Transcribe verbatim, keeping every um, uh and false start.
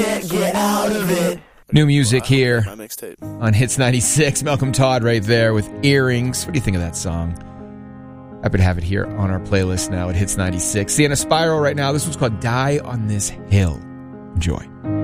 Get, get out of it. New music here My mixtape. on Hits ninety-six. Malcolm Todd right there with Earrings. What do you think of that song? Happy to have it here on our playlist now at Hits ninety-six. Sienna Spiral right now. This one's called Die on This Hill. Enjoy.